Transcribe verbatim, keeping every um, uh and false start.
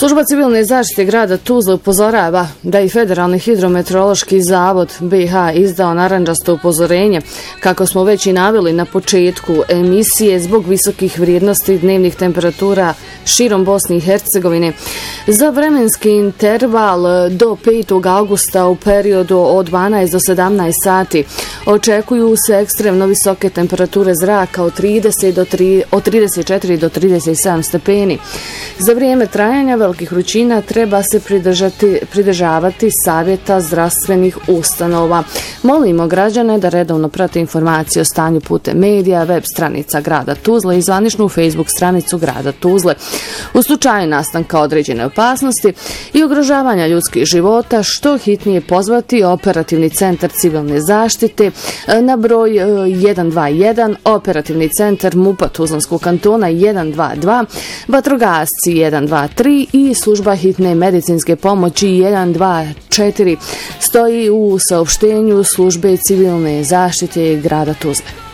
Služba civilne zaštite grada Tuzle upozorava da i Federalni hidrometeorološki zavod B i H izdao narandžasto upozorenje, kako smo već i naveli na početku emisije, zbog visokih vrijednosti dnevnih temperatura širom Bosne i Hercegovine. Za vremenski interval do petog avgusta u periodu od dvanaest do sedamnaest sati očekuju se ekstremno visoke temperature zraka od trideset četiri do trideset sedam stepeni. Za vrijeme trajanja velikih vrućina treba se pridržati, pridržavati savjeta zdravstvenih ustanova. Molimo građane da redovno prate informacije o stanju putem medija, web stranica grada Tuzle i zvaničnu Facebook stranicu grada Tuzle. U slučaju nastanka određene opasnosti i ugrožavanja ljudskih života, što hitnije pozvati operativni centar civilne zaštite na broj jedan dva jedan, operativni centar MUP-a Tuzlanskog kantona jedan dva dva, vatrogasci jedan dva tri i služba hitne medicinske pomoći jedan dva četiri, stoji u saopštenju službe civilne zaštite grada Tuzle.